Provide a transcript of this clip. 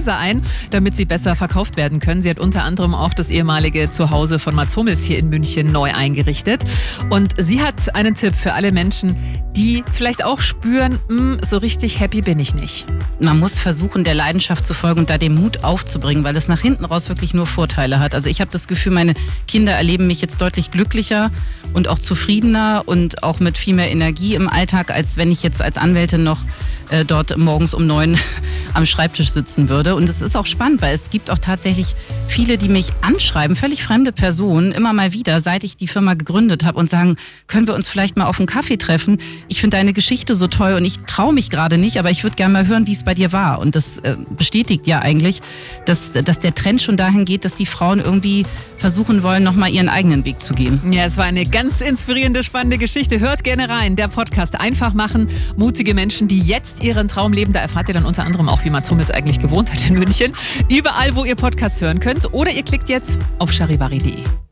Häuser ein, damit sie besser verkauft werden können. Sie hat unter anderem auch das ehemalige Zuhause von Mats Hummels hier in München neu eingerichtet. Und sie hat einen Tipp für alle Menschen, die vielleicht auch spüren, so richtig happy bin ich nicht. Man muss versuchen, der Leidenschaft zu folgen und da den Mut aufzubringen, weil das nach hinten raus wirklich nur Vorteile hat. Also ich habe das Gefühl, meine Kinder erleben mich jetzt deutlich glücklicher und auch zufriedener und auch mit viel mehr Energie im Alltag, als wenn ich jetzt als Anwältin noch dort morgens um 9 am Schreibtisch sitzen würde. Und es ist auch spannend, weil es gibt auch tatsächlich viele, die mich anschreiben, völlig fremde Personen, immer mal wieder, seit ich die Firma gegründet habe und sagen, können wir uns vielleicht mal auf einen Kaffee treffen? Ich finde deine Geschichte so toll und ich traue mich gerade nicht, aber ich würde gerne mal hören, wie es bei dir war. Und das bestätigt ja eigentlich, dass der Trend schon dahin geht, dass die Frauen irgendwie versuchen wollen, nochmal ihren eigenen Weg zu gehen. Ja, es war eine ganz inspirierende, spannende Geschichte. Hört gerne rein. Der Podcast Einfach machen. Mutige Menschen, die jetzt ihren Traum leben. Da erfahrt ihr dann unter anderem auch, wie Mats Hummels eigentlich gewohnt hat in München. Überall, wo ihr Podcasts hören könnt. Oder ihr klickt jetzt auf charivari.de.